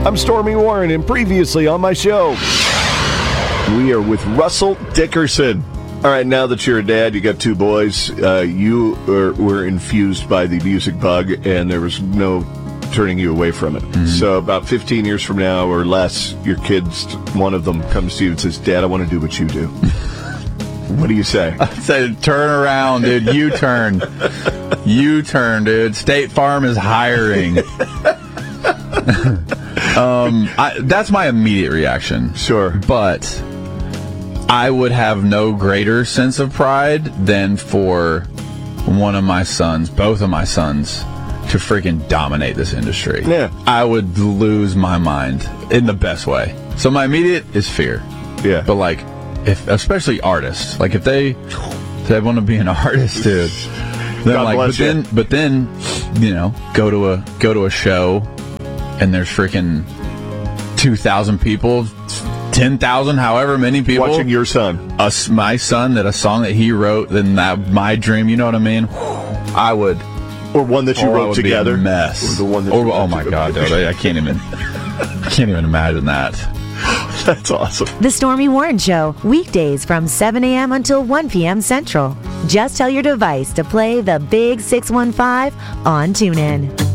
I'm Stormy Warren, and previously on my show, we are with Russell Dickerson. All right, now that you're a dad, you got 2 boys, you were infused by the music bug, and there was no turning you away from it. Mm-hmm. So about 15 years from now or less, your kids, one of them comes to you and says, Dad, I want to do what you do. What do you say? I say, turn around, dude. U-turn. U-turn, dude. State Farm is hiring. That's my immediate reaction. Sure. But I would have no greater sense of pride than for one of my sons, both of my sons, to freaking dominate this industry. Yeah. I would lose my mind in the best way. So my immediate is fear. Yeah. But like, especially artists, like if they want to be an artist, dude, then God like, but then, you know, go to a show, and there's freaking 2,000 people, 10,000, however many people watching your son, my son, that a song that he wrote, then that my dream, you know what I mean? I would, or one that you wrote together, be a mess, or the one that oh my God, dude, I can't even imagine that. That's awesome. The Stormy Warren Show, weekdays from 7 a.m. until 1 p.m. Central. Just tell your device to play the Big 615 on TuneIn.